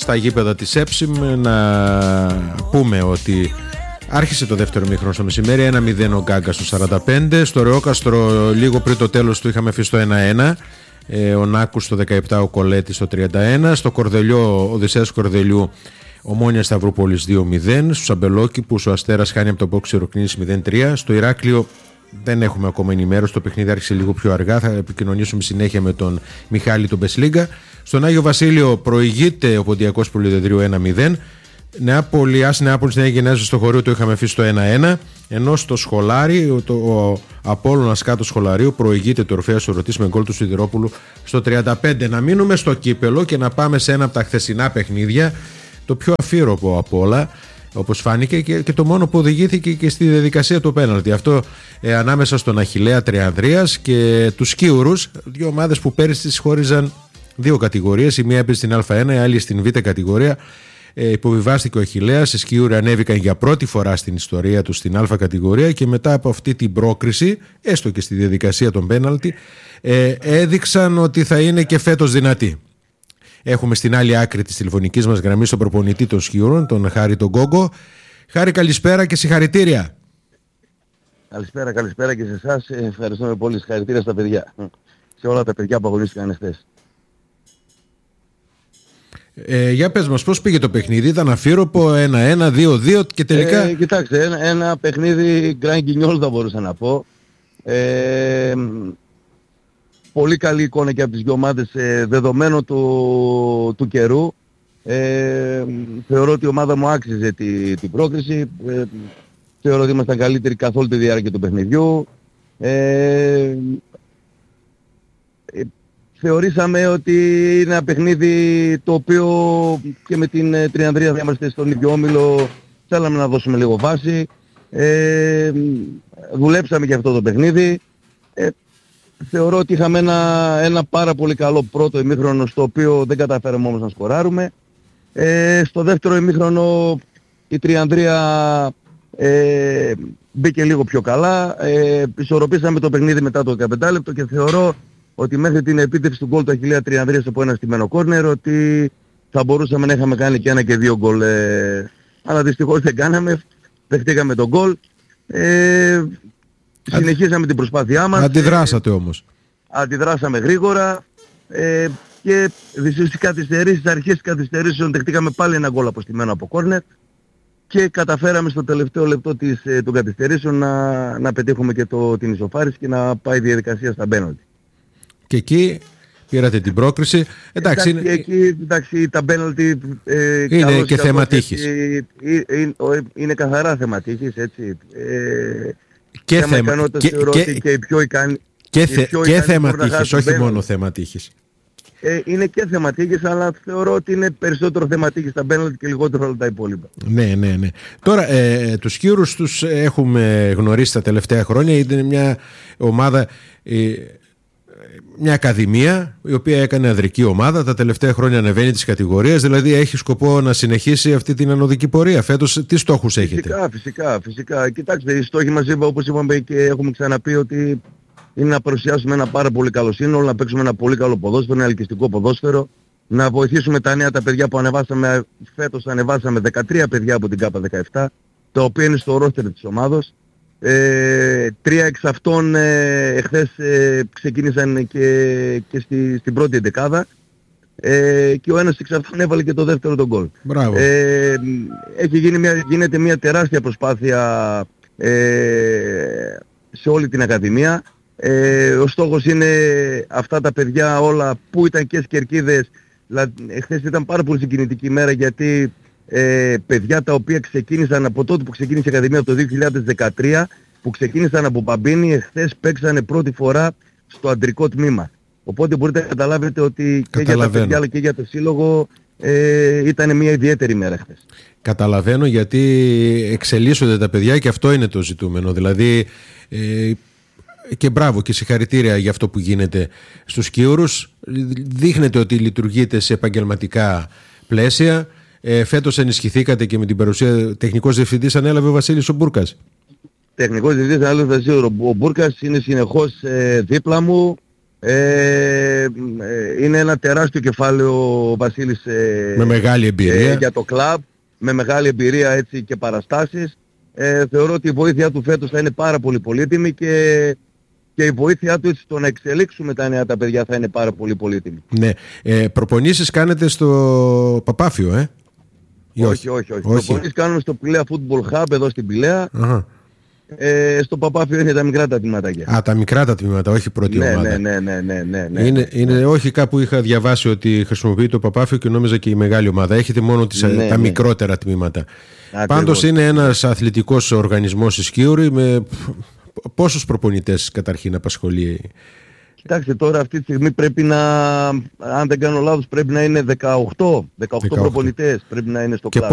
στα γήπεδα της ΕΠΣΙΜ. Να πούμε ότι άρχισε το δεύτερο ημίχρονο στο μεσημέρι, 1-0 ο Γκάγκα στο 45. Στο Ρεόκαστρο λίγο πριν το τέλος του είχαμε αφήσει το 1-1. Ο Νάκους στο 17, ο Κολέτης στο 31. Στο Κορδελιό, ο Οδυσσέας Κορδελιού, Ομόνια Σταυρούπολης 2-0. Στους Αμπελόκηπους ο Αστέρας χάνει από το Μπόξι Ροκνής 0-3. Στο Ηράκλειο δεν έχουμε ακόμα ενημέρωση, το παιχνίδι άρχισε λίγο πιο αργά. Θα επικοινωνήσουμε συνέχεια με τον Μιχάλη τον Μπεσλίγκα. Στον Άγιο Βασίλειο προηγείται ο Ποντιακός Πολυδεδρίου 1-0. Άση Νεάπολης Νέα Γενέζη στο χωρίο το είχαμε αφήσει το 1-1. Ενώ στο Σχολάρι, ο Απόλλωνας κάτω Σχολαρίου προηγείται το Ορφέας Ορωτής με γκολ του Σιδηρόπουλου στο 35. Να μείνουμε στο κύπελο και να πάμε σε ένα από τα χθεσινά παιχνίδια, το πιο αφήρωπο από όλα, όπως φάνηκε, και το μόνο που οδηγήθηκε και στη διαδικασία του πέναλτι. Αυτό ανάμεσα στον Αχιλλέα Τριανδρίας και τους Σκίουρους, δύο ομάδες που πέρυσι τις χώριζαν δύο κατηγορίες. Η μία έπαιζε στην Α1, η άλλη στην Β κατηγορία. Υποβιβάστηκε ο Αχιλλέας, οι Σκίουροι ανέβηκαν για πρώτη φορά στην ιστορία τους στην Α κατηγορία και μετά από αυτή την πρόκριση, έστω και στη διαδικασία των πέναλτι, έδειξαν ότι θα είναι και φέτος δυνατοί. Έχουμε στην άλλη άκρη της τηλεφωνικής μας γραμμής τον προπονητή των Σκιούρων, τον Χάρη τον Γκόγκο. Χάρη, καλησπέρα και συγχαρητήρια. Καλησπέρα και σε εσάς. Ευχαριστούμε πολύ. Συγχαρητήρια στα παιδιά. Σε όλα τα παιδιά που αγωνίστηκαν χθες. Για πες μας, πώς πήγε το παιχνίδι? Ήταν αφήρωπο, 1-1, 2-2 και τελικά... Κοιτάξτε, ένα παιχνίδι γκραν γκινιόλ θα μπορούσα να πω. Πολύ καλή εικόνα και από τις δύο ομάδες δεδομένο του καιρού. Θεωρώ ότι η ομάδα μου άξιζε την πρόκριση. Θεωρώ ότι ήμασταν καλύτεροι καθ' όλη τη διάρκεια του παιχνιδιού. Θεωρήσαμε ότι είναι ένα παιχνίδι το οποίο και με την Τριανδρία θα είμαστε στον ίδιο όμιλο. Θέλαμε να δώσουμε λίγο βάση. Δουλέψαμε για αυτό το παιχνίδι. Θεωρώ ότι είχαμε ένα πάρα πολύ καλό πρώτο ημίχρονο, στο οποίο δεν καταφέραμε όμως να σκοράρουμε. Στο δεύτερο ημίχρονο η Τριανδρία μπήκε λίγο πιο καλά. Ισορροπήσαμε το παιχνίδι μετά το 15 λεπτό και θεωρώ ότι μέχρι την επίτευξη του γκολ του Αχιλλέα Τριανδρίας από ένα στημένο κόρνερ ότι θα μπορούσαμε να είχαμε κάνει και ένα και δύο γκολ. Αλλά δυστυχώς δεν κάναμε, δεχτήκαμε τον γκολ. Συνεχίσαμε την προσπάθειά μας. Αντιδράσατε όμως. Αντιδράσαμε γρήγορα και στις καθυστερήσεις, αρχές καθυστερήσεων δεχτήκαμε πάλι ένα γκολ αποστημένο από κόρνερ και καταφέραμε στο τελευταίο λεπτό των καθυστερήσεων να πετύχουμε και την ισοφάριση και να πάει η διαδικασία στα πέναλτι. Και εκεί πήρατε την πρόκριση. Εντάξει, τα πέναλτι είναι και θέμα τύχης. Είναι καθαρά θέμα τύχης, έτσι. Και θέμα τύχης, όχι μόνο θέμα τύχης. Είναι και θέμα τύχης, αλλά θεωρώ ότι είναι περισσότερο θέμα τύχης τα πέναλτι και λιγότερο όλα τα υπόλοιπα. Ναι. Τώρα, τους Σκιούρους τους έχουμε γνωρίσει τα τελευταία χρόνια. Ήταν μια ομάδα, μια ακαδημία η οποία έκανε ανδρική ομάδα. Τα τελευταία χρόνια ανεβαίνει τις κατηγορίες. Δηλαδή έχει σκοπό να συνεχίσει αυτή την ανωδική πορεία. Φέτος τι στόχους έχετε? Φυσικά. Κοιτάξτε, οι στόχοι μας, όπως είπαμε και έχουμε ξαναπεί, ότι είναι να παρουσιάσουμε ένα πάρα πολύ καλό σύνολο, να παίξουμε ένα πολύ καλό ποδόσφαιρο, ένα ελκυστικό ποδόσφαιρο, να βοηθήσουμε τα νέα, τα παιδιά που ανεβάσαμε. Φέτος ανεβάσαμε 13 παιδιά από την ΚΑΠΑ 17, τα οποία είναι στο ρόστερ της ομάδος. 3 εξ αυτών εχθές ξεκίνησαν και στην πρώτη εντεκάδα και ο ένας εξ αυτών έβαλε και το δεύτερο τον γκολ. Μπράβο. Γίνεται μια τεράστια προσπάθεια σε όλη την Ακαδημία. Ο στόχος είναι αυτά τα παιδιά όλα που ήταν και σκερκίδες. Εχθές ήταν πάρα πολύ συγκινητική ημέρα, γιατί παιδιά τα οποία ξεκίνησαν από τότε που ξεκίνησε η Ακαδημία το 2013, που ξεκίνησαν από Μπαμπίνι, εχθές παίξανε πρώτη φορά στο αντρικό τμήμα. Οπότε μπορείτε να καταλάβετε ότι και για τα παιδιά αλλά και για το σύλλογο ήταν μια ιδιαίτερη μέρα χθες. Καταλαβαίνω, γιατί εξελίσσονται τα παιδιά και αυτό είναι το ζητούμενο. Δηλαδή και μπράβο και συγχαρητήρια για αυτό που γίνεται στους Σκιούρους. Δείχνετε ότι λειτουργείτε σε επαγγελματικά πλαίσια. Φέτος ενισχυθήκατε και με την παρουσία. Τεχνικός διευθυντής ανέλαβε ο Βασίλης ο Μπούρκας. Τεχνικός διευθυντής ανέλαβε ο Βασίλης ο Μπούρκας, είναι συνεχώς δίπλα μου. Είναι ένα τεράστιο κεφάλαιο ο Βασίλης με μεγάλη εμπειρία για το κλαμπ, με μεγάλη εμπειρία έτσι, και παραστάσεις. Θεωρώ ότι η βοήθεια του φέτος θα είναι πάρα πολύ πολύτιμη και η βοήθειά του έτσι, το να εξελίξουμε τα νέα τα παιδιά θα είναι πάρα πολύ πολύτιμη. Ναι. Προπονήσεις κάνετε στο Παπάφιο, Όχι. Προπονήσεις κάνουμε στο Πηλαία Football Hub εδώ στην Πηλαία. Στο Παπάφιο είναι τα μικρά τα τμήματάκια. Τα μικρά τα τμήματα, όχι πρώτη ομάδα. Ναι. Είναι, όχι, κάπου είχα διαβάσει ότι χρησιμοποιεί το Παπάφιο και νόμιζα και η μεγάλη ομάδα. Έχετε μόνο τα μικρότερα τμήματα. Πάντως είναι ένας αθλητικός οργανισμός η Σκίουρη με πόσους προπονητές καταρχήν απασχολεί? Κοιτάξτε, τώρα αυτή τη στιγμή πρέπει να, αν δεν κάνω λάθος, πρέπει να είναι 18 προπονητές πρέπει να είναι στο κλαμπ.